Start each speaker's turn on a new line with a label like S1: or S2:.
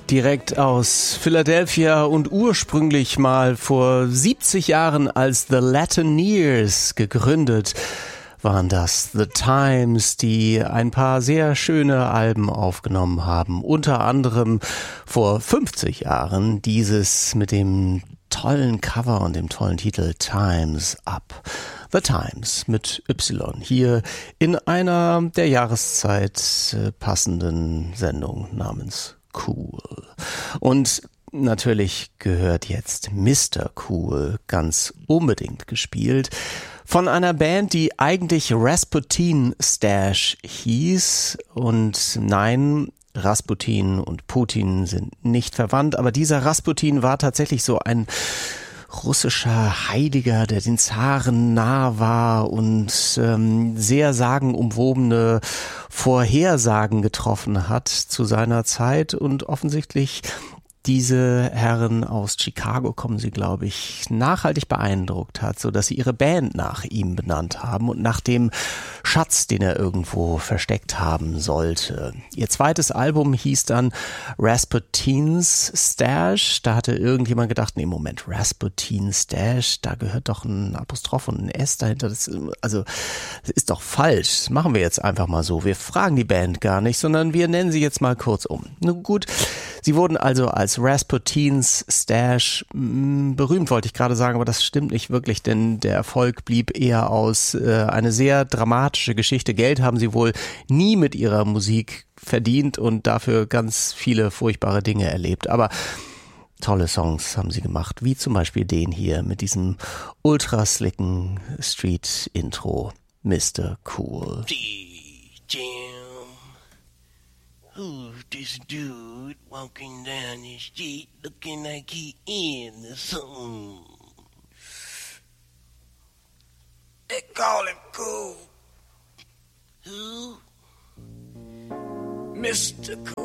S1: Direkt aus Philadelphia und ursprünglich mal vor 70 Jahren als The Latineers gegründet, waren das The Times, die ein paar sehr schöne Alben aufgenommen haben. Unter anderem vor 50 Jahren dieses mit dem tollen Cover und dem tollen Titel Time's Up. The Times mit Y hier in einer der Jahreszeit passenden Sendung namens Cool. Und natürlich gehört jetzt Mr. Cool ganz unbedingt gespielt von einer Band, die eigentlich Rasputin Stash hieß. Und nein, Rasputin und Putin sind nicht verwandt, aber dieser Rasputin war tatsächlich so ein russischer Heiliger, der den Zaren nah war und sehr sagenumwobene Vorhersagen getroffen hat zu seiner Zeit und offensichtlich diese Herren aus Chicago, kommen sie, glaube ich, nachhaltig beeindruckt hat, so dass sie ihre Band nach ihm benannt haben und nach dem Schatz, den er irgendwo versteckt haben sollte. Ihr zweites Album hieß dann Rasputin's Stash. Da hatte irgendjemand gedacht, nee, Moment, Rasputin Stash, da gehört doch ein Apostroph und ein S dahinter. Das ist doch falsch. Das machen wir jetzt einfach mal so. Wir fragen die Band gar nicht, sondern wir nennen sie jetzt mal kurz um. Nun gut, sie wurden also als Rasputin's Stash berühmt, wollte ich gerade sagen, aber das stimmt nicht wirklich, denn der Erfolg blieb eher aus. Eine sehr dramatische Geschichte. Geld haben sie wohl nie mit ihrer Musik verdient und dafür ganz viele furchtbare Dinge erlebt. Aber tolle Songs haben sie gemacht, wie zum Beispiel den hier mit diesem ultra-slicken Street-Intro. Mr. Cool.
S2: Who's this dude walking down the street looking like he into something? They call him Cool. Who? Mr. Cool.